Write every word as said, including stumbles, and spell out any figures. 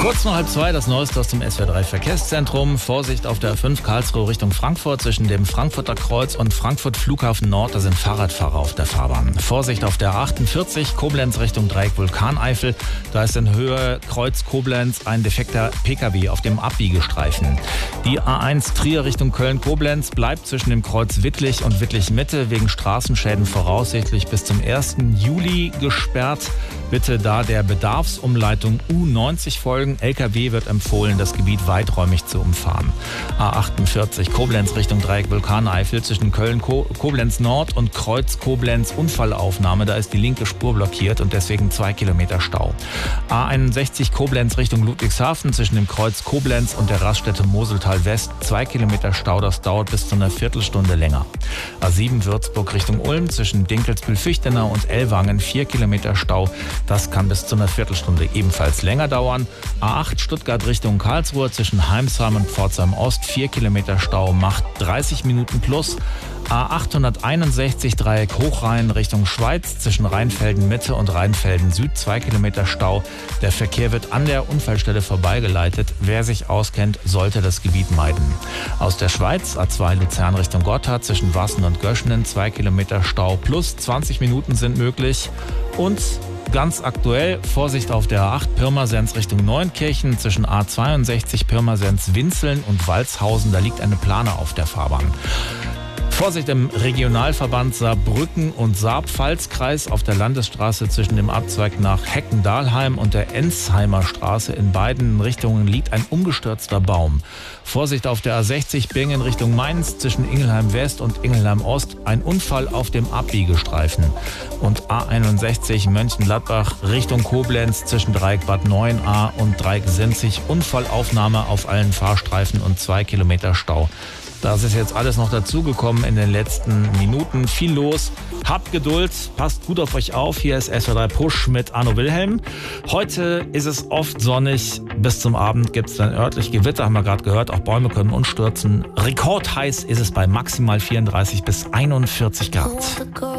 Kurz nach halb zwei, das Neueste aus dem S W R drei Verkehrszentrum. Vorsicht auf der A fünf Karlsruhe Richtung Frankfurt zwischen dem Frankfurter Kreuz und Frankfurt Flughafen Nord. Da sind Fahrradfahrer auf der Fahrbahn. Vorsicht auf der A achtundvierzig Koblenz Richtung Dreieck Vulkaneifel. Da ist in Höhe Kreuz Koblenz ein defekter P K W auf dem Abbiegestreifen. Die A eins Trier Richtung Köln-Koblenz bleibt zwischen dem Kreuz Wittlich und Wittlich-Mitte wegen Straßenschäden voraussichtlich bis zum ersten Juli gesperrt. Bitte da der Bedarfsumleitung U neunzig folgen. L K W wird empfohlen, das Gebiet weiträumig zu umfahren. A achtundvierzig Koblenz Richtung Dreieck Vulkaneifel zwischen Köln-Koblenz Nord und Kreuz Koblenz Unfallaufnahme. Da ist die linke Spur blockiert und deswegen zwei Kilometer Stau. A einundsechzig Koblenz Richtung Ludwigshafen zwischen dem Kreuz Koblenz und der Raststätte Moseltal West. Zwei Kilometer Stau, das dauert bis zu einer Viertelstunde länger. A sieben Würzburg Richtung Ulm zwischen Dinkelsbühl-Fichtenau und Ellwangen. Vier Kilometer Stau. Das kann bis zu einer Viertelstunde ebenfalls länger dauern. A acht Stuttgart Richtung Karlsruhe zwischen Heimsheim und Pforzheim Ost. Vier Kilometer Stau macht dreißig Minuten plus. A achthunderteinundsechzig Dreieck Hochrhein Richtung Schweiz zwischen Rheinfelden Mitte und Rheinfelden Süd. Zwei Kilometer Stau. Der Verkehr wird an der Unfallstelle vorbeigeleitet. Wer sich auskennt, sollte das Gebiet meiden. Aus der Schweiz A zwei Luzern Richtung Gotthard zwischen Wassen und Göschenen. Zwei Kilometer Stau plus zwanzig Minuten sind möglich. Und ganz aktuell, Vorsicht auf der A acht Pirmasens Richtung Neunkirchen zwischen A zweiundsechzig Pirmasens Winzeln und Walzhausen. Da liegt eine Plane auf der Fahrbahn. Vorsicht im Regionalverband Saarbrücken und Saar-Pfalz-Kreis auf der Landesstraße zwischen dem Abzweig nach Hecken-Dahlheim und der Ensheimer Straße. In beiden Richtungen liegt ein umgestürzter Baum. Vorsicht auf der A sechzig Bingen Richtung Mainz zwischen Ingelheim West und Ingelheim Ost. Ein Unfall auf dem Abbiegestreifen. Und A einundsechzig Mönchengladbach Richtung Koblenz zwischen Dreieck Bad Neuenahr und Dreieck Sinzig. Unfallaufnahme auf allen Fahrstreifen und zwei Kilometer Stau. Das ist jetzt alles noch dazugekommen in den letzten Minuten. Viel los. Habt Geduld. Passt gut auf euch auf. Hier ist S W R drei Push mit Arno Wilhelm. Heute ist es oft sonnig. Bis zum Abend gibt es dann örtlich Gewitter, haben wir gerade gehört. Auch Bäume können umstürzen. Rekordheiß ist es bei maximal vierunddreißig bis einundvierzig Grad.